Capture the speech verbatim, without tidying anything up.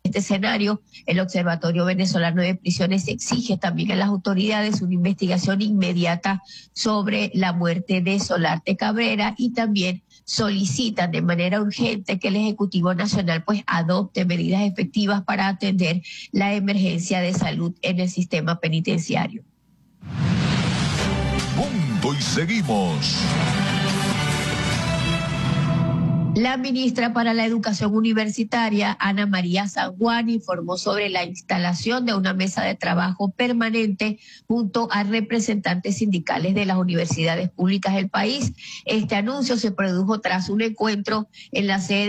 este escenario, el Observatorio Venezolano de Prisiones exige también a las autoridades una investigación inmediata sobre la muerte de Solarte Cabrera y también solicitan de manera urgente que el Ejecutivo Nacional pues adopte medidas efectivas para atender la emergencia de salud en el sistema penitenciario. Punto y seguimos. La ministra para la Educación Universitaria, Ana María San Juan, informó sobre la instalación de una mesa de trabajo permanente junto a representantes sindicales de las universidades públicas del país. Este anuncio se produjo tras un encuentro en la sede